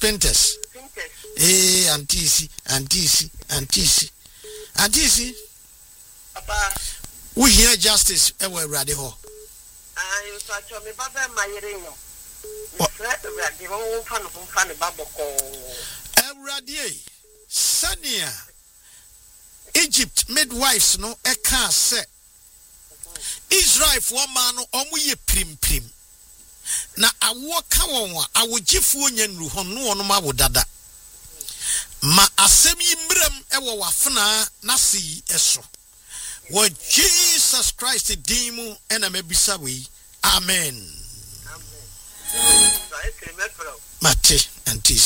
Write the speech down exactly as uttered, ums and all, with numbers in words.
Spinters. Eh, antisi, antisi, antisi. Antisi. Papa. We hear justice ever ready ho. Ah, you touch me baba mayerino. Fred ready ho fan ho fan baboko. Everady. Sania. Egypt midwives no eka se. Israel for man no omu ye prim prim. Na awo ka won wa awogifu onyanru ho no ono ma wodada. Ma asem yi mrem ewo wafena na si eso. Wo Jesus Christ dimu ena mebisa we. Amen. Amen. Mate anti